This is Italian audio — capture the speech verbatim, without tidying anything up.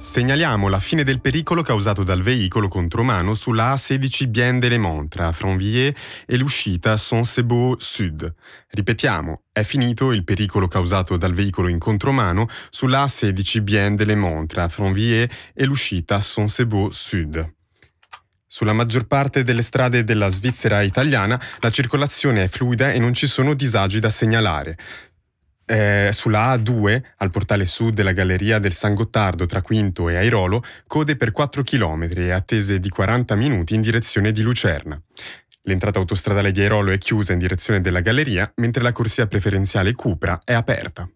Segnaliamo la fine del pericolo causato dal veicolo contromano sulla A sedici Bien-de-les-Monts tra Franvilliers e l'uscita Saint-Sebaud Sud. Ripetiamo, è finito il pericolo causato dal veicolo in contromano sulla A sedici Bien-de-les-Monts tra Franvilliers e l'uscita Saint-Sebaud Sud. Sulla maggior parte delle strade della Svizzera italiana la circolazione è fluida e non ci sono disagi da segnalare. Eh, sulla A due, al portale sud della galleria del San Gottardo tra Quinto e Airolo, code per quattro chilometri e attese di quaranta minuti in direzione di Lucerna. L'entrata autostradale di Airolo è chiusa in direzione della galleria, mentre la corsia preferenziale Cupra è aperta.